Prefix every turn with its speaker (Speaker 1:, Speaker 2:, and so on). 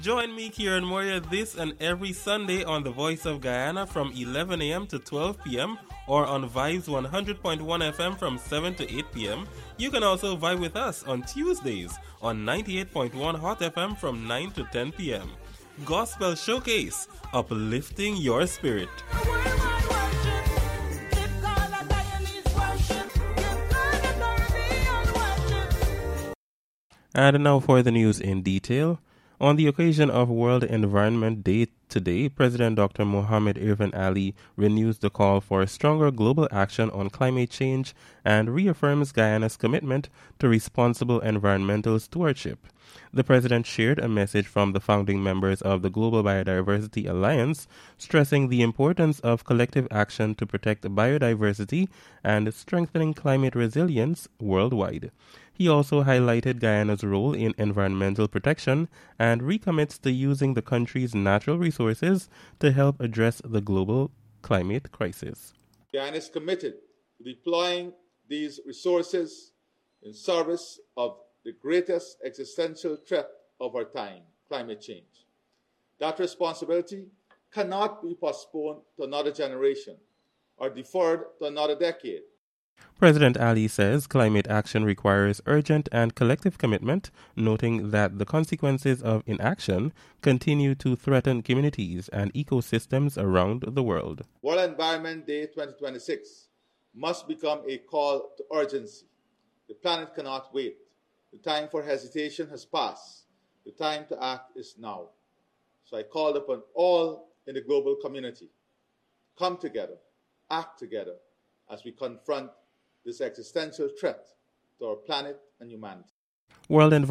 Speaker 1: Join me, Kieran Moria, this and every Sunday on The Voice of Guyana from 11 a.m. to 12 p.m. or on Vibes 100.1 FM from 7 to 8 p.m. You can also vibe with us on Tuesdays on 98.1 Hot FM from 9 to 10 p.m. Gospel Showcase, uplifting your spirit. And now for the news in detail. On the occasion of World Environment Day today, President Dr. Mohammed Irfan Ali renews the call for stronger global action on climate change and reaffirms Guyana's commitment to responsible environmental stewardship. The president shared a message from the founding members of the Global Biodiversity Alliance, stressing the importance of collective action to protect biodiversity and strengthening climate resilience worldwide. He also highlighted Guyana's role in environmental protection and recommits to using the country's natural resources to help address the global climate crisis.
Speaker 2: Guyana is committed to deploying these resources in service of the greatest existential threat of our time, climate change. That responsibility cannot be postponed to another generation or deferred to another decade.
Speaker 1: President Ali says climate action requires urgent and collective commitment, noting that the consequences of inaction continue to threaten communities and ecosystems around the world.
Speaker 2: World Environment Day 2026 must become a call to urgency. The planet cannot wait. The time for hesitation has passed. The time to act is now. So I call upon all in the global community, come together, act together as we confront this existential threat to our planet and humanity.
Speaker 1: World